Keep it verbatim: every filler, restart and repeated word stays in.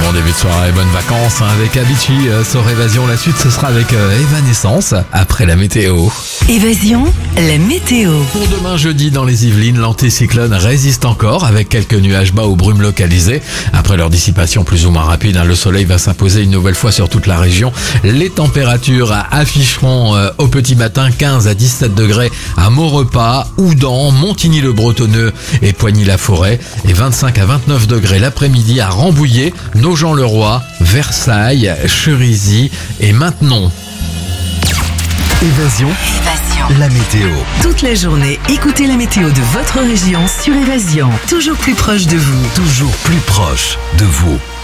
bon début de soirée, bonnes vacances hein, avec Avicii euh, sur Évasion. La suite, ce sera avec euh, Evanescence après la météo. Évasion, la météo. Pour demain jeudi dans les Yvelines, l'anticyclone résiste encore avec quelques nuages bas ou brumes localisées. Après leur dissipation plus ou moins rapide, hein, le soleil va s'imposer une nouvelle fois sur toute la région. Les températures afficheront euh, au petit matin quinze à dix-sept degrés à Maurepas, Houdan, Montigny-le-Bretonneux et Poigny-la-Forêt et vingt-cinq à vingt-neuf degrés l'après-midi à Rambouillet, Nogent-le-Roi, Versailles, Cherisy et Maintenon. Évasion, Évasion. la météo. Toute la journée, écoutez la météo de votre région sur Évasion. Toujours plus proche de vous. Toujours plus proche de vous.